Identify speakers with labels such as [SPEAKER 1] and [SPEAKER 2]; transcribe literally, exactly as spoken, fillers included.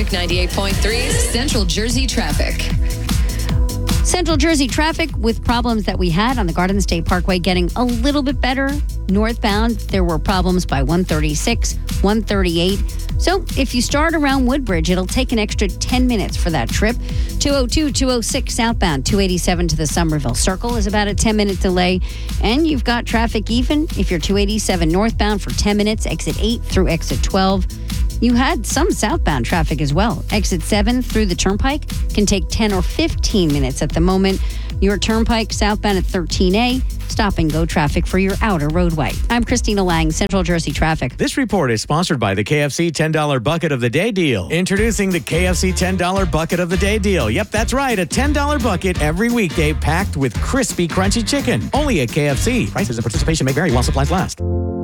[SPEAKER 1] Magic ninety-eight point three's Central Jersey traffic.
[SPEAKER 2] Central Jersey traffic with problems that we had on the Garden State Parkway getting a little bit better. Northbound, there were problems by one thirty-six, one thirty-eight. So if you start around Woodbridge, it'll take an extra ten minutes for that trip. two oh two, two oh six southbound, two eighty-seven to the Somerville Circle is about a ten-minute delay. And you've got traffic even if you're two eighty-seven northbound for ten minutes, exit eight through exit twelve. You had some southbound traffic as well. Exit seven through the Turnpike can take ten or fifteen minutes at the moment. Your Turnpike southbound at thirteen A, stop and go traffic for your outer roadway. I'm Christina Lang, Central Jersey Traffic.
[SPEAKER 3] This report is sponsored by the K F C ten dollar Bucket of the Day deal. Introducing the K F C ten dollar Bucket of the Day deal. Yep, that's right. A ten dollar bucket every weekday packed with crispy, crunchy chicken. Only at K F C. Prices and participation may vary while supplies last.